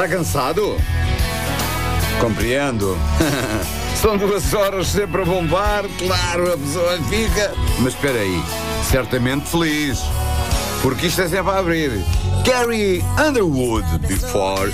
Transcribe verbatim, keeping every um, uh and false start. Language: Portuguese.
Está cansado? Compreendo. São duas horas sempre a bombar, claro, a pessoa fica. Mas espera aí, certamente feliz. Porque isto é sempre a abrir. Carrie Underwood, Before